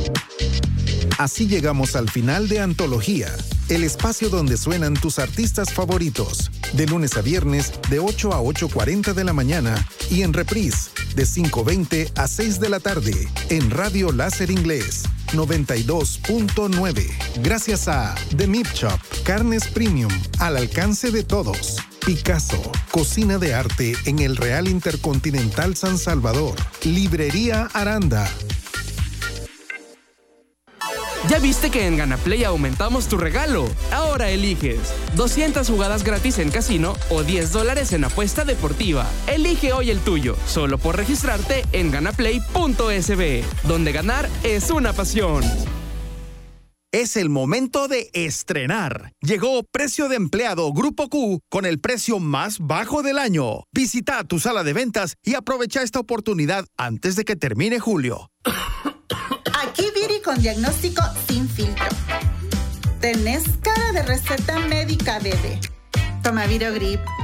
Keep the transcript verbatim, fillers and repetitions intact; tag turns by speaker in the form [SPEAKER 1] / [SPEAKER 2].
[SPEAKER 1] Así llegamos al final de Antología, el espacio donde suenan tus artistas favoritos, de lunes a viernes de ocho a ocho cuarenta de la mañana y en reprise de cinco veinte a seis de la tarde en Radio Láser Inglés noventa y dos punto nueve. Gracias a The Meat Shop, carnes premium al alcance de todos. Picasso, cocina de arte en el Real Intercontinental San Salvador. Librería Aranda.
[SPEAKER 2] ¿Ya viste que en GanaPlay aumentamos tu regalo? Ahora eliges doscientas jugadas gratis en casino o diez dólares en apuesta deportiva. Elige hoy el tuyo, solo por registrarte en ganaplay punto es be, donde ganar es una pasión.
[SPEAKER 3] Es el momento de estrenar. Llegó Precio de Empleado Grupo Q con el precio más bajo del año. Visita tu sala de ventas y aprovecha esta oportunidad antes de que termine julio.
[SPEAKER 4] Aquí Viri con diagnóstico sin filtro. Tenés cara de receta médica, bebé. Toma Virogrip,